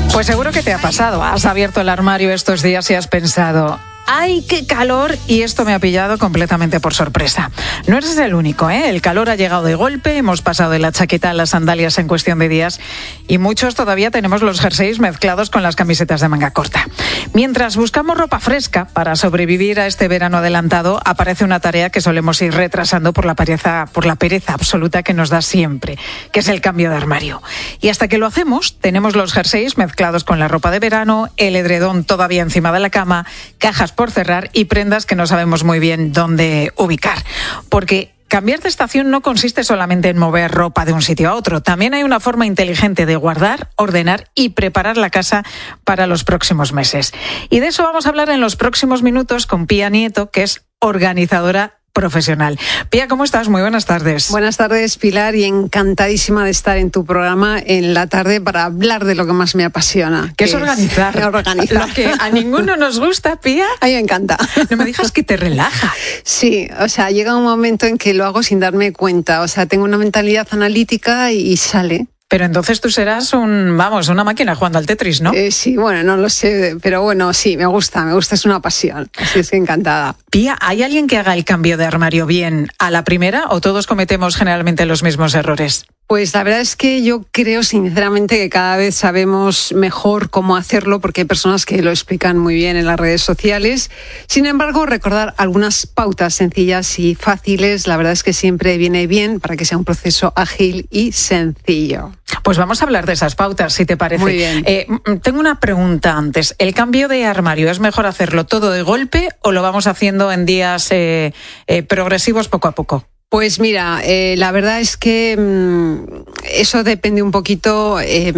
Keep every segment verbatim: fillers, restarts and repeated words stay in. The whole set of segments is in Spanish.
Pues seguro que te ha pasado. Has abierto el armario estos días y has pensado: ¡ay, qué calor! Y esto me ha pillado completamente por sorpresa. No eres el único, ¿eh? El calor ha llegado de golpe, hemos pasado de la chaqueta a las sandalias en cuestión de días y muchos todavía tenemos los jerseys mezclados con las camisetas de manga corta. Mientras buscamos ropa fresca para sobrevivir a este verano adelantado, aparece una tarea que solemos ir retrasando por la pereza, por la pereza absoluta que nos da siempre, que es el cambio de armario. Y hasta que lo hacemos, tenemos los jerseys mezclados con la ropa de verano, el edredón todavía encima de la cama, cajas por cerrar y prendas que no sabemos muy bien dónde ubicar. Porque cambiar de estación no consiste solamente en mover ropa de un sitio a otro. También hay una forma inteligente de guardar, ordenar y preparar la casa para los próximos meses. Y de eso vamos a hablar en los próximos minutos con Pía Nieto, que es organizadora profesional. Pía, ¿cómo estás? Muy buenas tardes. Buenas tardes, Pilar, y encantadísima de estar en tu programa en la tarde para hablar de lo que más me apasiona. ¿Qué es organizar? Es organizar. Lo que a ninguno nos gusta, Pía. A mí me encanta. No me digas que te relaja. Sí, o sea, llega un momento en que lo hago sin darme cuenta. O sea, tengo una mentalidad analítica y sale. Pero entonces tú serás un, vamos, una máquina jugando al Tetris, ¿no? Eh, sí, bueno, no lo sé, pero bueno, sí, me gusta, me gusta, es una pasión, así es que encantada. Pía, ¿hay alguien que haga el cambio de armario bien a la primera o todos cometemos generalmente los mismos errores? Pues la verdad es que yo creo sinceramente que cada vez sabemos mejor cómo hacerlo porque hay personas que lo explican muy bien en las redes sociales. Sin embargo, recordar algunas pautas sencillas y fáciles, la verdad es que siempre viene bien para que sea un proceso ágil y sencillo. Pues vamos a hablar de esas pautas, si te parece. Muy bien. Eh, tengo una pregunta antes. ¿El cambio de armario es mejor hacerlo todo de golpe o lo vamos haciendo en días eh, eh, progresivos poco a poco? Pues mira, eh, la verdad es que mmm, eso depende un poquito, eh,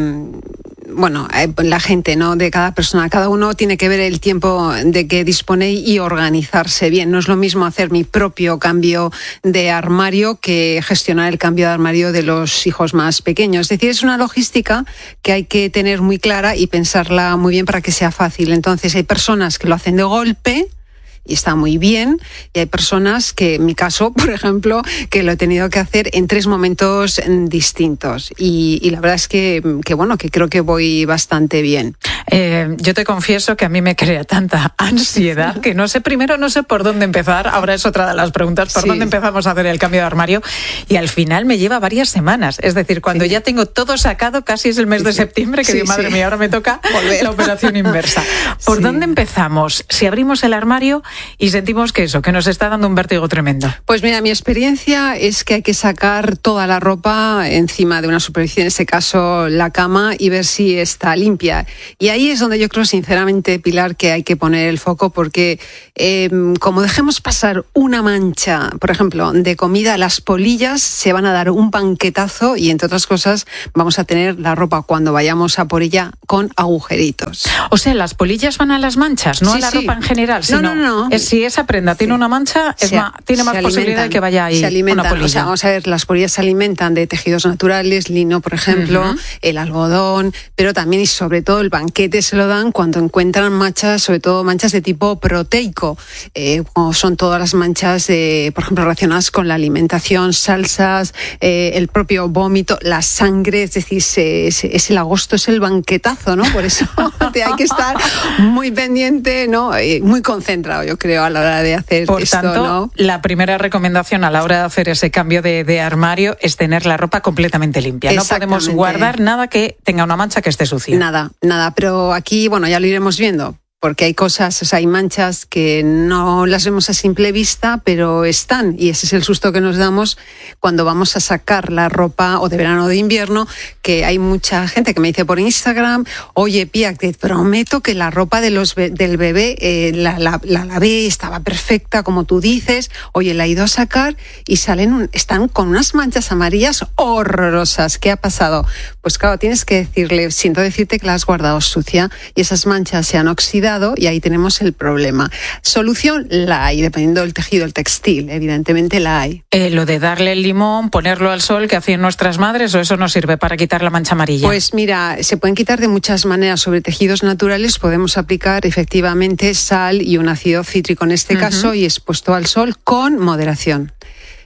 bueno, eh, la gente, ¿no? De cada persona. Cada uno tiene que ver el tiempo de que dispone y organizarse bien. No es lo mismo hacer mi propio cambio de armario que gestionar el cambio de armario de los hijos más pequeños. Es decir, es una logística que hay que tener muy clara y pensarla muy bien para que sea fácil. Entonces, hay personas que lo hacen de golpe y está muy bien, y hay personas que, en mi caso, por ejemplo, que lo he tenido que hacer en tres momentos distintos. Y, y la verdad es que, que, bueno, que creo que voy bastante bien. Eh, yo te confieso que a mí me crea tanta ansiedad que no sé, primero no sé por dónde empezar. Ahora es otra de las preguntas, ¿por sí. dónde empezamos a hacer el cambio de armario? Y al final me lleva varias semanas. Es decir, cuando sí. ya tengo todo sacado, casi es el mes sí, de septiembre, que sí, digo, madre sí. mía, ahora me toca volver. La operación inversa. ¿Por sí. dónde empezamos? Si abrimos el armario y sentimos que eso, que nos está dando un vértigo tremendo. Pues mira, mi experiencia es que hay que sacar toda la ropa encima de una superficie, en este caso la cama, y ver si está limpia. Y ahí es donde yo creo, sinceramente, Pilar, que hay que poner el foco, porque eh, como dejemos pasar una mancha, por ejemplo, de comida, las polillas se van a dar un banquetazo y, entre otras cosas, vamos a tener la ropa cuando vayamos a por ella con agujeritos. O sea, las polillas van a las manchas, no sí, a la sí. ropa en general, sino no, no, no. Es, si esa prenda tiene sí. una mancha, es más, tiene más posibilidad de que vaya ahí se alimentan, una polilla. O sea, vamos a ver, las polillas se alimentan de tejidos naturales, lino, por ejemplo, uh-huh. el algodón, pero también y sobre todo el banquete se lo dan cuando encuentran manchas, sobre todo manchas de tipo proteico, eh, como son todas las manchas, de, por ejemplo, relacionadas con la alimentación, salsas, eh, el propio vómito, la sangre, es decir, se, se, es el agosto, es el banquetazo, ¿no? Por eso te hay que estar muy pendiente, ¿no? Eh, muy concentrado, yo creo, a la hora de hacer Por esto, tanto, ¿no? La primera recomendación a la hora de hacer ese cambio de, de armario es tener la ropa completamente limpia. No podemos guardar nada que tenga una mancha que esté sucia. Nada, nada, pero aquí, bueno, ya lo iremos viendo. Porque hay cosas, o sea, hay manchas que no las vemos a simple vista, pero están. Y ese es el susto que nos damos cuando vamos a sacar la ropa o de verano o de invierno, que hay mucha gente que me dice por Instagram, oye, Pía, te prometo que la ropa de los be- del bebé eh, la, la, la lavé, estaba perfecta, como tú dices. Oye, la he ido a sacar y salen, un, están con unas manchas amarillas horrorosas. ¿Qué ha pasado? Pues claro, tienes que decirle, siento decirte que la has guardado sucia y esas manchas se han oxidado y ahí tenemos el problema. Solución la hay, dependiendo del tejido, el textil, evidentemente la hay. Eh, lo de darle el limón, ponerlo al sol, que hacían nuestras madres, ¿o eso no sirve para quitar la mancha amarilla? Pues mira, se pueden quitar de muchas maneras. Sobre tejidos naturales podemos aplicar efectivamente sal y un ácido cítrico en este uh-huh. caso y expuesto al sol con moderación.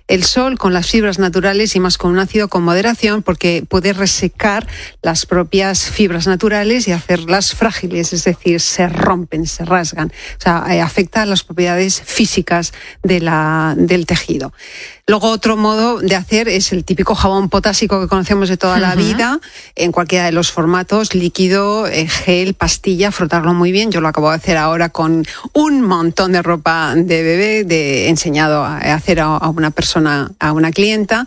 El sol con las fibras naturales y más con un ácido con moderación, porque puede resecar las propias fibras naturales y hacerlas frágiles, es decir, se rompen, se rasgan. O sea, eh, afecta a las propiedades físicas de la, del tejido. Luego, otro modo de hacer es el típico jabón potásico que conocemos de toda uh-huh. la vida, en cualquiera de los formatos, líquido, gel, pastilla, frotarlo muy bien. Yo lo acabo de hacer ahora con un montón de ropa de bebé, de, he enseñado a hacer a, a una persona, a una clienta,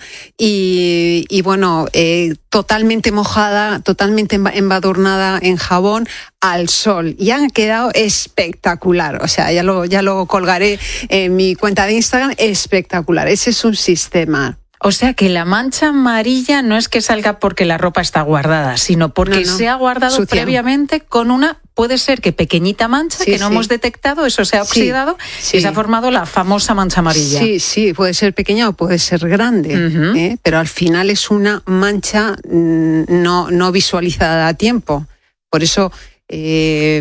y, y bueno, eh, totalmente mojada, totalmente embadurnada en jabón, al sol, y han quedado espectacular. O sea, ya lo, ya lo colgaré en mi cuenta de Instagram, espectacular. Ese es un sistema. O sea que la mancha amarilla no es que salga porque la ropa está guardada, sino porque no, no. se ha guardado Sucia. previamente con una, puede ser que pequeñita mancha sí, que no sí. hemos detectado, eso se ha oxidado sí, sí. y se ha formado la famosa mancha amarilla. Sí, sí, puede ser pequeña o puede ser grande, uh-huh. ¿eh? Pero al final es una mancha no, no visualizada a tiempo. Por eso eh,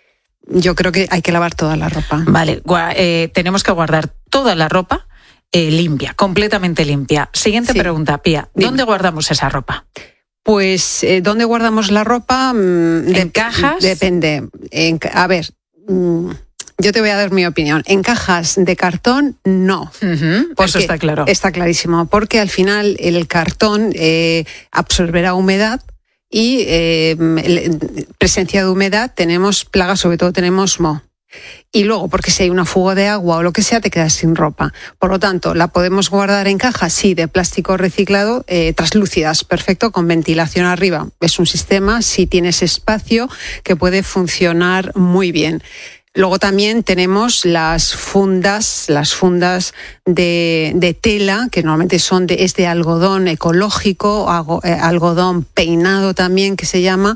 yo creo que hay que lavar toda la ropa. Vale, eh, tenemos que guardar toda la ropa Eh, limpia, completamente limpia. Siguiente sí. pregunta, Pía. ¿Dónde Dime. guardamos esa ropa? Pues, eh, ¿dónde guardamos la ropa? ¿En de, cajas? Depende. En, a ver, mmm, yo te voy a dar mi opinión. En cajas de cartón, no. Uh-huh. Eso está claro. Está clarísimo, porque al final el cartón eh, absorberá humedad y eh, presencia de humedad, tenemos plagas, sobre todo tenemos moho. Y luego, porque si hay una fuga de agua o lo que sea, te quedas sin ropa. Por lo tanto, ¿la podemos guardar en cajas? Sí, de plástico reciclado, eh, translúcidas, perfecto, con ventilación arriba. Es un sistema, si tienes espacio, que puede funcionar muy bien. Luego también tenemos las fundas, las fundas de, de tela, que normalmente son de, es de algodón ecológico, algo, eh, algodón peinado también, que se llama,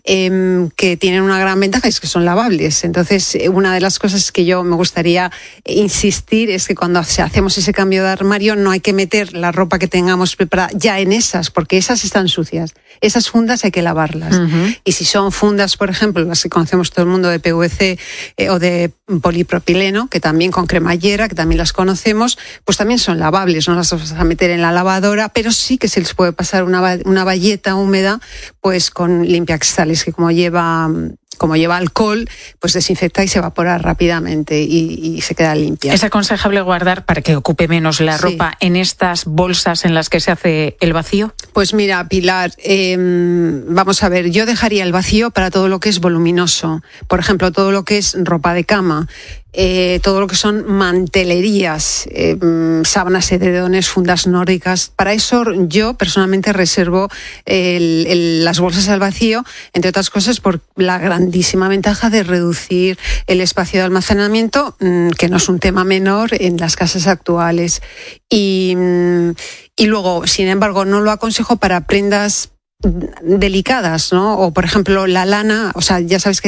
eh, que tienen una gran ventaja, es que son lavables. Entonces, una de las cosas que yo me gustaría insistir es que cuando hacemos ese cambio de armario no hay que meter la ropa que tengamos preparada ya en esas, porque esas están sucias. Esas fundas hay que lavarlas. Uh-huh. Y si son fundas, por ejemplo, las que conocemos todo el mundo de P V C, eh, o de polipropileno, que también con cremallera, que también las conocemos, pues también son lavables, no las vas a meter en la lavadora, pero sí que se les puede pasar una, una bayeta húmeda pues con limpiacristales, que como lleva como lleva alcohol, pues desinfecta y se evapora rápidamente y, y se queda limpia. ¿Es aconsejable guardar, para que ocupe menos la sí. ropa, en estas bolsas en las que se hace el vacío? Pues mira, Pilar, eh, vamos a ver, yo dejaría el vacío para todo lo que es voluminoso. Por ejemplo, todo lo que es ropa de cama, eh, todo lo que son mantelerías, eh, sábanas, edredones, fundas nórdicas. Para eso yo personalmente reservo el, el, las bolsas al vacío, entre otras cosas por la grandísima ventaja de reducir el espacio de almacenamiento, que no es un tema menor en las casas actuales. Y, y luego, sin embargo, no lo aconsejo para prendas delicadas, ¿no? O, por ejemplo, la lana, o sea, ya sabes que